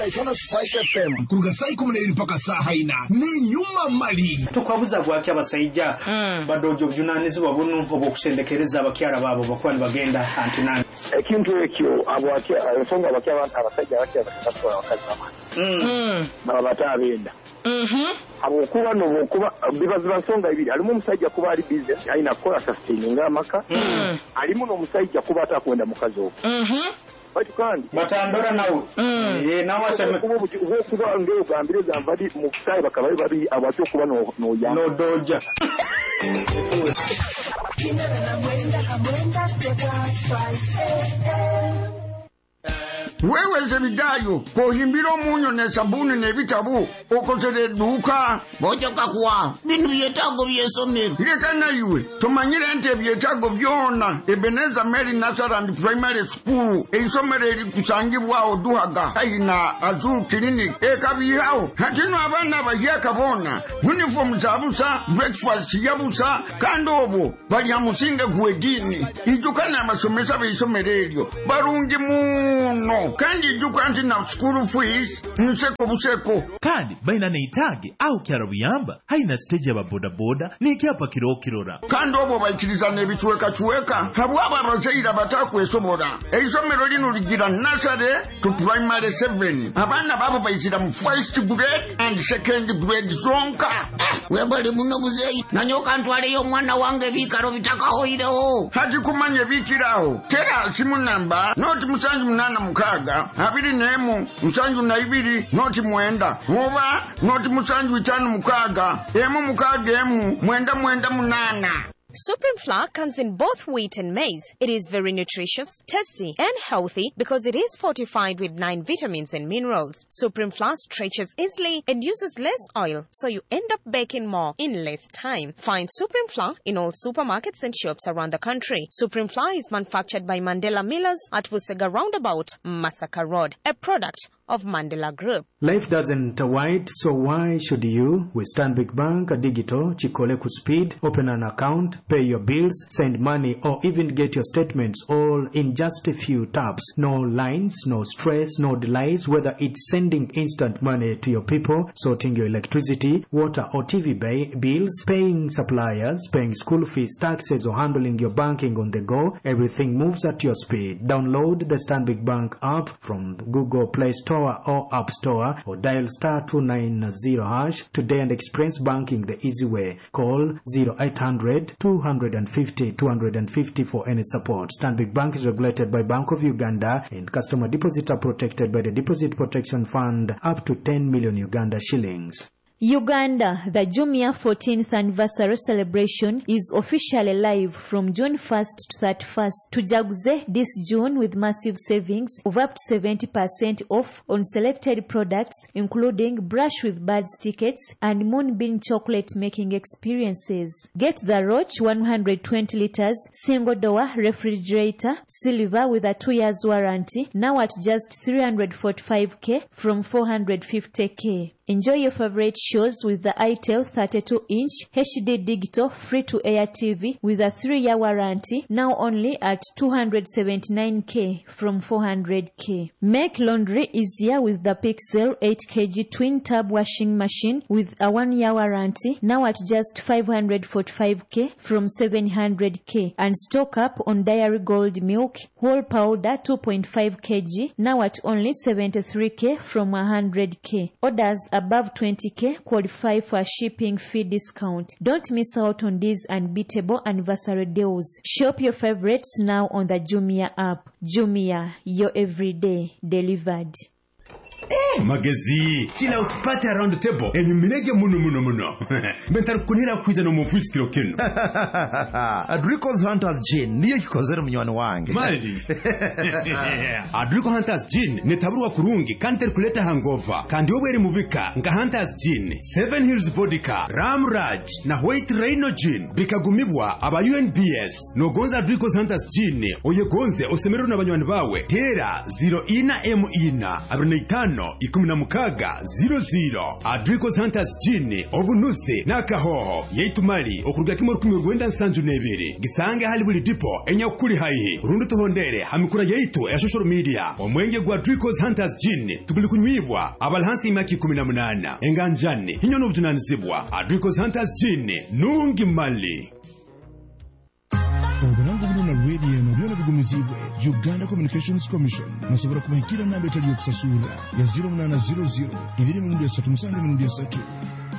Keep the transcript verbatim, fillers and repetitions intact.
Ikono Spice F M kuruga sai kumuneri mpaka saa haina ni nyuma mali tukwabuza gwaki abasayija mm. badojo byunanizi babunu obokushendekereza abakyara babo bakwani bagenda antinani ekintu ekyo abwaki ensonga abakya abantu abasajja bakya bakatwala wakazi bamani mm baba batabenda mhm abo kuba no kuba bibaza nsonga ibiri alimu musajja kuba ali business aina kola sustaining amaka mm alimu no musajja kuba atakwenda mukazi obo mhm bati kandi batandora nawo eh nawo sema kuba kuba ngeo gambireza mvadi mukayi bakabaye babi abacyo kuba no no ya no doja wewe zebidayo pohimbiro munyo ne sabuni ne bitabu okosere duka bojoka kwa binu byetago byesomero lekana yiwe tumanyire ente byetago byona Ebeneza Mary Nazareth Primary School eisomero eri kusangibwa oduhaga aina Azul Clinic ekabihawo hatino abana bahyaka bona uniform zabusa breakfast yabusa kandobo bali amusinga gwedini ijukana amasomesa beisomero eryo barungi muno kandi jukanti na school fees nseko buseko kandi baina neitage au kyarabuyamba haina stage ya boda boda ni kyapa kiro kirora kandi obo bayikirizana ebichweka chweka habwaba abazaira batakwesobora eisomero lino ligira nursery to primary seven abana babo bayisira mu first grade and second grade zonka webali muno buzei nanyoka ntwale yo mwana wange bikaro bitakaho ireho haji kumanye bikiraho tera simu namba not musanju munana mukaga abiri nemu musanju na ibiri not mwenda oba not musanju itanu mukaga emu mukaga emu mwenda mwenda munana. Supreme flour comes in both wheat and maize. It is very nutritious, tasty, and healthy because it is fortified with nine vitamins and minerals. Supreme flour stretches easily and uses less oil, so you end up baking more in less time. Find Supreme flour in all supermarkets and shops around the country. Supreme flour is manufactured by Mandela Millers at Busega Roundabout, Masaka Road, a product of Mandela Group. Life doesn't wait, so why should you? With Stanbic Bank Digital, Chikoleku Speed, open an account, pay your bills, send money, or even get your statements all in just a few taps. No lines, no stress, no delays, whether it's sending instant money to your people, sorting your electricity, water or T V bay, bills, paying suppliers, paying school fees, taxes, or handling your banking on the go. Everything moves at your speed. Download the Stanbic Bank app from the Google Play Store or App Store, or dial star two nine zero hash today and experience banking the easy way. Call zero eight hundred two fifty two fifty for any support. Stanbic Bank is regulated by Bank of Uganda, and customer deposits are protected by the Deposit Protection Fund up to ten million Uganda shillings. Uganda, the Jumia fourteenth anniversary celebration is officially live from June first to thirty-first. Tujaguze this June with massive savings of up to seventy percent off on selected products, including Brush with Birds tickets and Moonbeam chocolate making experiences. Get the Roach one hundred twenty liters single door refrigerator silver with a two years warranty now at just three hundred forty-five thousand from four hundred fifty thousand. Enjoy your favorite shows with the itel thirty-two inch H D digital free-to-air T V with a three-year warranty now only at two hundred seventy-nine thousand from four hundred thousand. Make laundry easier with the Pixel eight kilogram twin-tub washing machine with a one-year warranty now at just five hundred forty-five thousand from seven hundred thousand. And stock up on Dairy Gold milk whole powder two point five kilograms now at only seventy-three thousand from one hundred thousand. Orders above twenty thousand qualify for a shipping fee discount. Don't miss out on these unbeatable anniversary deals. Shop your favorites now on the Jumia app. Jumia, your everyday delivered. Eh, magezi, chill out party around the table. And you minege muno muno muno. Bentar kunira kuja no mufisi kilo kinu. Adrico's Hunters Gin, niye kikozero mnywana wange. Mali. Adrico Hunters Gin, netaburu wa kurungi, kanter kuleta hangover. Kandi obere mubika, nga Hunters Gin, Seven Hills Vodka, Ram Raj, na White Rhino Gin. Bika gumibwa, aba U N B S. No gonza Adrico's Hunters Gin, oye gonze, osemeru na banywan bawe. Tera, zero ina emu ina, abreneitano, ikumi na mukaga zero zero. Adricos Hunters Gin obunuse nakahoho yeitumali okuruga kimwe rukumi rwenda nsanju nebere gisange hali buli dipo enya kuri haihi rundu tuhondere hamikura yeitu ya social media omwenge gwa Adricos Hunters Gin tuguli kunywibwa abalhansi imaki kumi na munane enganjani hinyo n'obutunanizibwa. Adricos Hunters Gin nungi mali oburango buno na radio no byona bigumizibwe Uganda Communications Commission musobora kubahikira namba etali yokusasura ya zero nine zero zero ibiri mu ndya tatu musange mu ndya tatu